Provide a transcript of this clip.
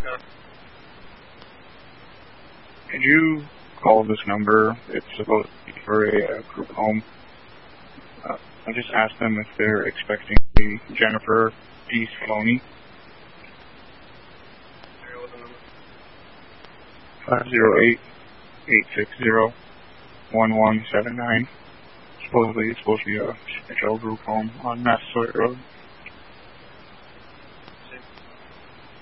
Could you call this number? It's supposed to be for a group home. I just asked them if they're expecting the Jennifer D. Scaloni. 508-860-1179. Supposedly it's supposed to be a group home on Massasoit Road.